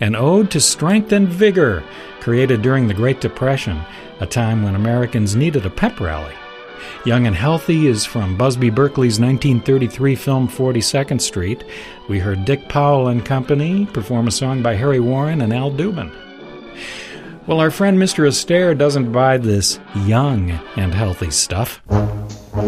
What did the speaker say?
An ode to strength and vigor, created during the Great Depression, a time when Americans needed a pep rally. Young and Healthy is from Busby Berkeley's 1933 film 42nd Street. We heard Dick Powell and Company perform a song by Harry Warren and Al Dubin. Well, our friend Mr. Astaire doesn't buy this young and healthy stuff.